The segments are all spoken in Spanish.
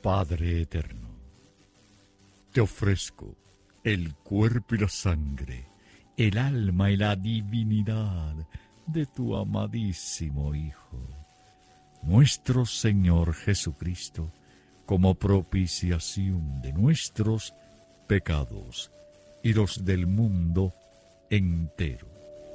Padre eterno, te ofrezco el cuerpo y la sangre, el alma y la divinidad de tu amadísimo Hijo, nuestro Señor Jesucristo, como propiciación de nuestros pecados y los del mundo entero.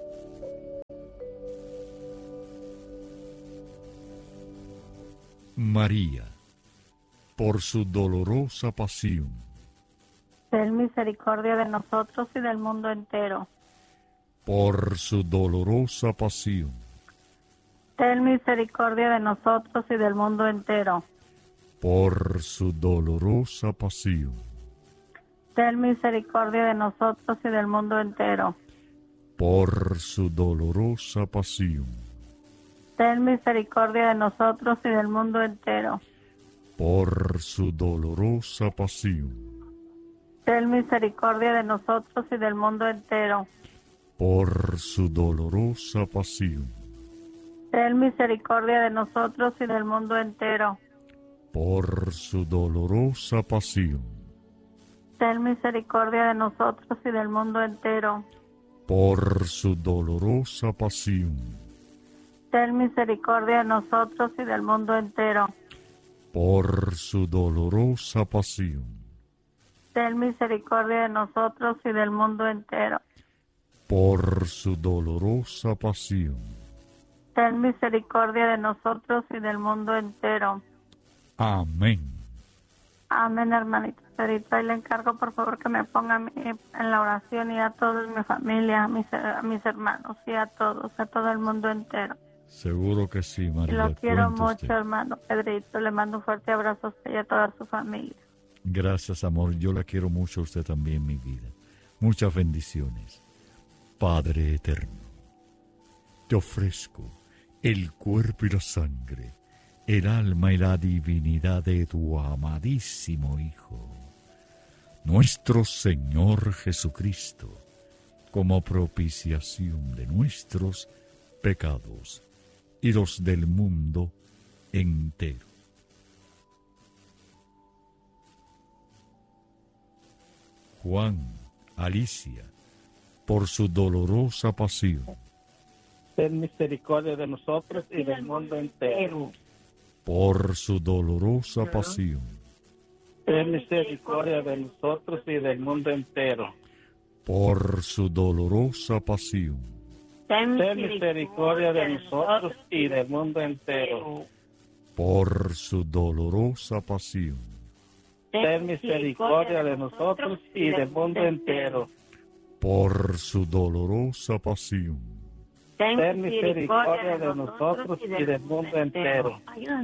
María, por su dolorosa pasión, ten misericordia de nosotros y del mundo entero. por su dolorosa pasión, Ten misericordia de nosotros y del mundo entero. por su dolorosa pasión, Ten misericordia de nosotros y del mundo entero. por su dolorosa pasión, Ten misericordia de nosotros y del mundo entero. por su dolorosa pasión, Ten misericordia de nosotros y del mundo entero. por su dolorosa pasión, Ten misericordia de nosotros y del mundo entero. por su dolorosa pasión, Ten misericordia de nosotros y del mundo entero. por su dolorosa pasión, Ten misericordia de nosotros y del mundo entero. por su dolorosa pasión, Ten misericordia de nosotros y del mundo entero. por su dolorosa pasión, Ten misericordia de nosotros y del mundo entero. amén. Amén, hermanita Sarita. Y le encargo, por favor, que me ponga a mí en la oración y a toda mi familia, a mis hermanos y a todos, a todo el mundo entero. Seguro que sí, Y María. lo quiero cuente mucho, usted. hermano Pedrito. Le mando un fuerte abrazo a usted y a toda su familia. Gracias, amor. Yo la quiero mucho a usted también, mi vida. Muchas bendiciones. Padre eterno, te ofrezco el cuerpo y la sangre, el alma y la divinidad de tu amadísimo Hijo, nuestro Señor Jesucristo, como propiciación de nuestros pecados y los del mundo entero. Juan, Alicia, por su dolorosa pasión, ten misericordia de nosotros y del mundo entero. por su dolorosa pasión, Ten misericordia de nosotros y del mundo entero. por su dolorosa pasión, Ten misericordia de nosotros y del mundo entero. por su dolorosa pasión, Ten misericordia de nosotros y del mundo entero. por su dolorosa pasión, Ten misericordia de nosotros y del mundo entero.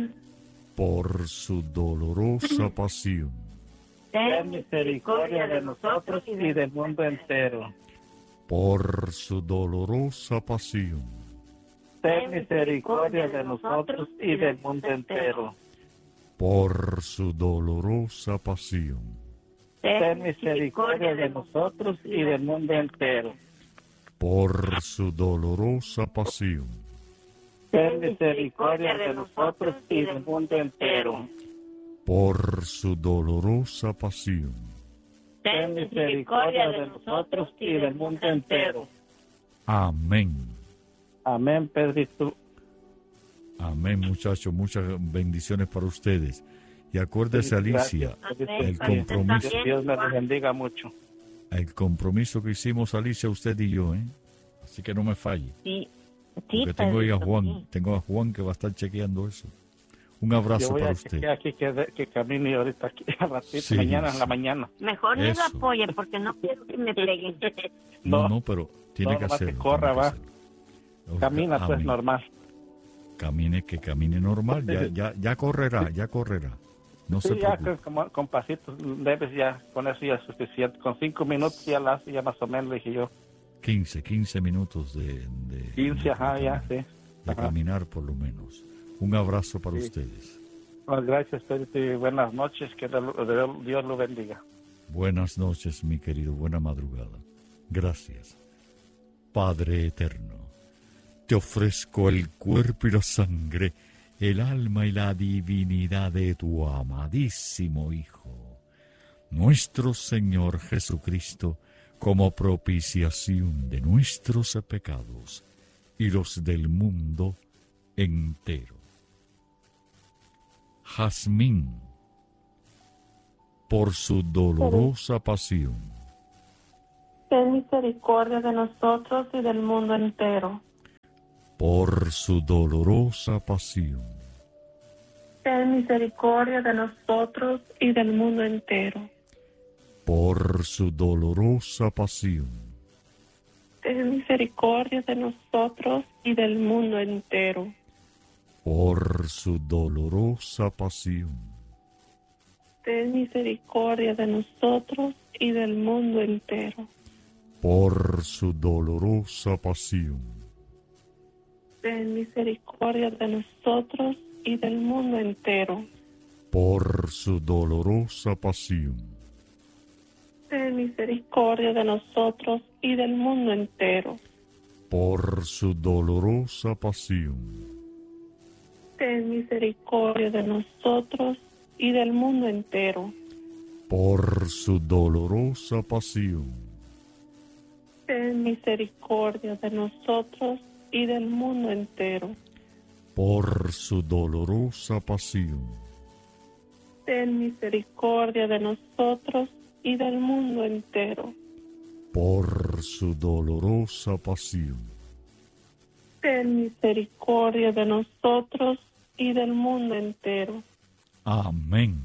por su dolorosa pasión, Ten misericordia de nosotros y del mundo entero. por su dolorosa pasión, Ten misericordia de nosotros y del mundo entero. por su dolorosa pasión, Ten misericordia de nosotros y del mundo entero. por su dolorosa pasión, Ten misericordia de nosotros y del mundo entero. por su dolorosa pasión, Ten misericordia de nosotros y del mundo entero. amén. Amén, Pedrito. Amén, muchachos. Muchas bendiciones para ustedes. Y acuérdese, Alicia, el compromiso, Dios me los bendiga mucho. el compromiso que hicimos, Alicia, usted y yo, ¿eh? Así que no me falle. Sí, Porque tengo ahí a Juan, tengo a Juan que va a estar chequeando eso. Un Yo abrazo voy para a usted. chequear aquí que camine ahorita aquí a ratito, Sí, mañana en sí. la mañana. Mejor ni lo Eso. apoye porque no quiero que me peguen. No, pero tiene no, que nomás que hacerlo. corra, tiene que va. hacerlo. Camina pues Amén. normal. Que camine normal. Ya correrá. No se Sí, ya preocupe. con pasitos leves ya, con eso ya es suficiente. Con 5 minutos ya la hace, ya más o menos, le dije yo. 15 minutos de 15, ajá, ya, sí. de Ajá. caminar por lo menos. Un abrazo para Sí. ustedes. Pues gracias, Pedrito, y buenas noches, que Dios lo bendiga. Buenas noches, mi querido. Buena madrugada. Gracias. Padre eterno, te ofrezco el cuerpo y la sangre, el alma y la divinidad de tu amadísimo Hijo, nuestro Señor Jesucristo, como propiciación de nuestros pecados y los del mundo entero. Jazmín, por su dolorosa pasión, ten misericordia de nosotros y del mundo entero. por su dolorosa pasión, Ten misericordia de nosotros y del mundo entero. por su dolorosa pasión, Ten misericordia de nosotros y del mundo entero. por su dolorosa pasión, Ten misericordia de nosotros y del mundo entero. por su dolorosa pasión, Ten misericordia de nosotros y del mundo entero. por su dolorosa pasión, Ten misericordia de nosotros y del mundo entero. por su dolorosa pasión, Ten misericordia de nosotros y del mundo entero. por su dolorosa pasión, Ten misericordia de nosotros y del mundo entero. por su dolorosa pasión, Ten misericordia de nosotros y del mundo entero. por su dolorosa pasión, Ten misericordia de nosotros y del mundo entero. amén.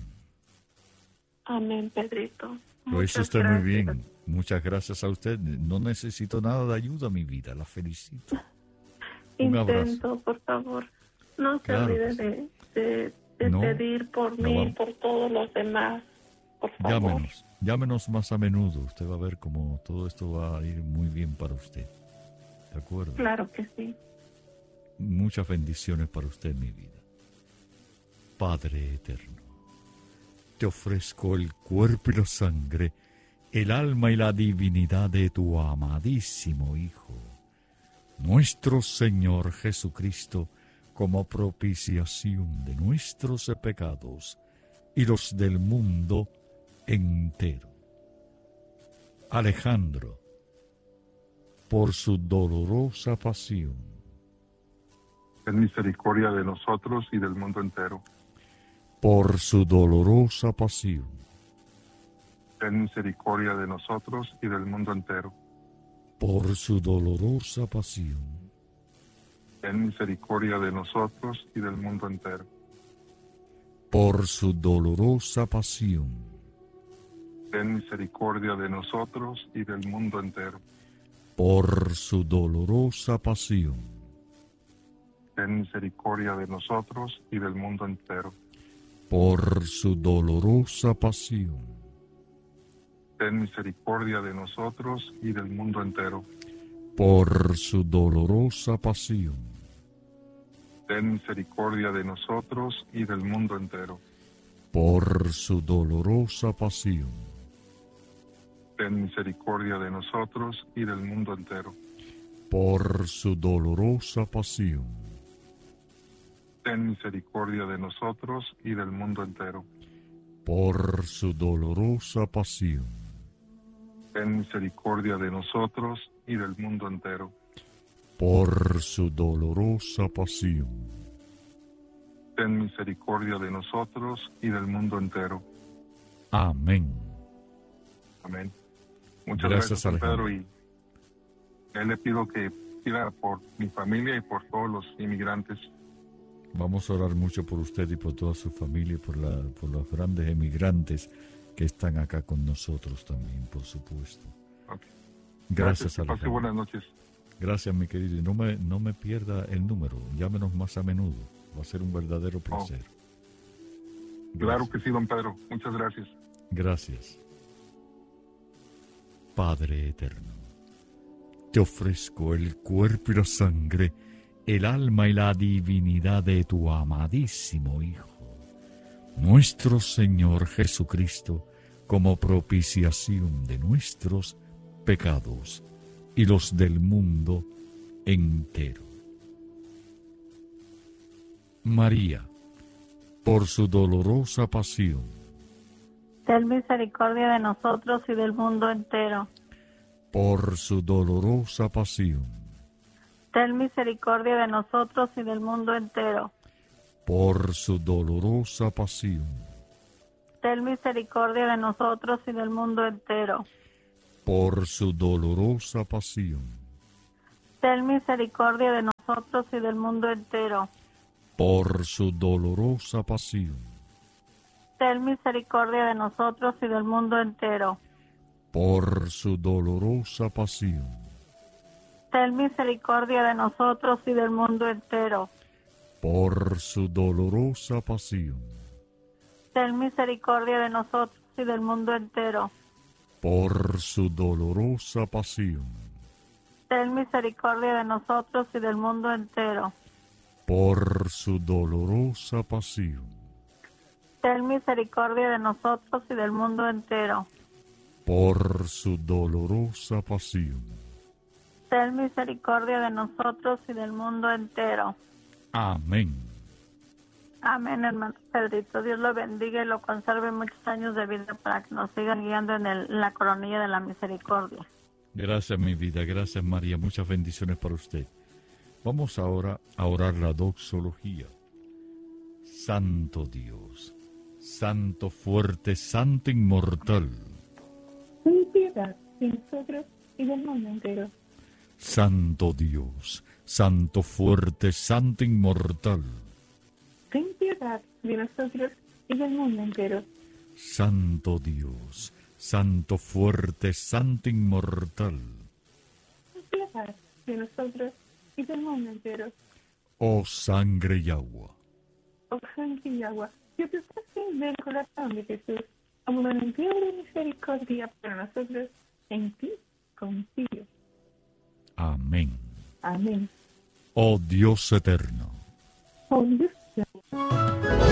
Amén, Pedrito. Lo hizo Muchas usted muy gracias. bien. Muchas gracias a usted. No necesito nada de ayuda, mi vida. La felicito. Un abrazo. Intento, por favor. No se Claro olvide que de No, pedir por no mí y vamos. por todos los demás. Por favor. Llámenos más a menudo. Usted va a ver cómo todo esto va a ir muy bien para usted. ¿De acuerdo? Claro que sí. Muchas bendiciones para usted, mi vida. Padre eterno, te ofrezco el cuerpo y la sangre, el alma y la divinidad de tu amadísimo Hijo, nuestro Señor Jesucristo, como propiciación de nuestros pecados y los del mundo entero. Alejandro, por su dolorosa pasión, Ten misericordia de nosotros y del mundo entero. por su dolorosa pasión, Ten misericordia de nosotros y del mundo entero. por su dolorosa pasión, Ten misericordia de nosotros y del mundo entero. por su dolorosa pasión, Ten misericordia de nosotros y del mundo entero. por su dolorosa pasión, Ten misericordia de nosotros y del mundo entero. por su dolorosa pasión, Ten misericordia de nosotros y del mundo entero. por su dolorosa pasión, Ten misericordia de nosotros y del mundo entero. por su dolorosa pasión, Ten misericordia de nosotros y del mundo entero. por su dolorosa pasión, Ten misericordia de nosotros y del mundo entero. por su dolorosa pasión, Ten misericordia de nosotros y del mundo entero. por su dolorosa pasión, Ten misericordia de nosotros y del mundo entero. amén. Amén. Muchas Gracias, gracias, San Alejandro. Pedro. Y a él le pido que pida por mi familia y por todos los inmigrantes. Vamos a orar mucho por usted y por toda su familia y por los grandes emigrantes que están acá con nosotros también, por supuesto. Ok. Gracias, que pase Alejandro. buenas noches. Gracias, mi querido. Y no me pierda el número. Llámenos más a menudo. Va a ser un verdadero placer. Claro Gracias. que sí, don Pedro. Muchas gracias. Gracias. Padre eterno, te ofrezco el cuerpo y la sangre, el alma y la divinidad de tu amadísimo Hijo, nuestro Señor Jesucristo, como propiciación de nuestros pecados y los del mundo entero. María, por su dolorosa pasión, ten misericordia de nosotros y del mundo entero. por su dolorosa pasión, Ten misericordia de nosotros y del mundo entero. por su dolorosa pasión, Ten misericordia de nosotros y del mundo entero. por su dolorosa pasión, Ten misericordia de nosotros y del mundo entero. por su dolorosa pasión, Ten misericordia de nosotros y del mundo entero. por su dolorosa pasión, Ten misericordia de nosotros y del mundo entero. por su dolorosa pasión, Ten misericordia de nosotros y del mundo entero. por su dolorosa pasión, Ten misericordia de nosotros y del mundo entero. por su dolorosa pasión, Ten misericordia de nosotros y del mundo entero. por su dolorosa pasión. Ten misericordia de nosotros y del mundo entero. Amén. Amén, hermano Pedrito. Dios lo bendiga y lo conserve muchos años de vida para que nos sigan guiando en la coronilla de la misericordia. Gracias, mi vida. Gracias, María. Muchas bendiciones para usted. Vamos ahora a orar la doxología. Santo Dios, Santo fuerte, Santo inmortal. Ten piedad de nosotros y del mundo entero. Santo Dios, Santo fuerte, Santo inmortal. Ten piedad de nosotros y del mundo entero. Santo Dios, Santo fuerte, Santo inmortal. Ten piedad de nosotros y del mundo entero. Oh sangre y agua, Oh sangre y agua, que brotaste del corazón de Jesús, como manantial de misericordia para nosotros, en ti confío. amén. Amén. Oh Dios eterno, Oh Dios